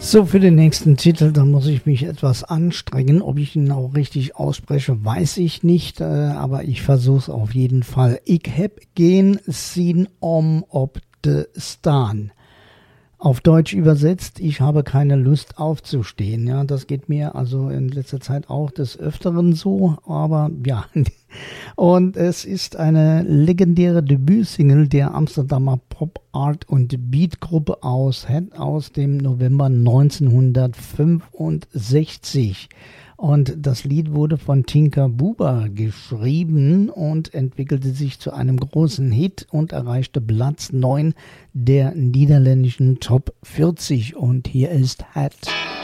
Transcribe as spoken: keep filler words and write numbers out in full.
So, für den nächsten Titel, da muss ich mich etwas anstrengen. Ob ich ihn auch richtig ausspreche, weiß ich nicht, äh, aber ich versuche es auf jeden Fall. Ich heb geen zin om op de staan. Auf Deutsch übersetzt, ich habe keine Lust aufzustehen. Ja, das geht mir also in letzter Zeit auch des Öfteren so, aber ja. Und es ist eine legendäre Debütsingle der Amsterdamer Pop, Art und Beat Gruppe aus, aus dem November neunzehnhundertfünfundsechzig. Und das Lied wurde von Tinka Buba geschrieben und entwickelte sich zu einem großen Hit und erreichte Platz neun der niederländischen Top vierzig. Und hier ist Hat.